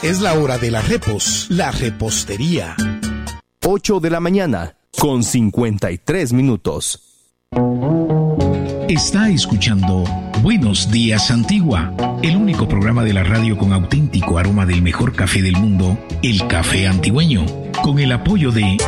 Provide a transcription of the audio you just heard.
Es la hora de la repos, la repostería. 8 de la mañana, con 53 minutos. Está escuchando Buenos Días Antigua, el único programa de la radio con auténtico aroma del mejor café del mundo, el café antigüeño, con el apoyo de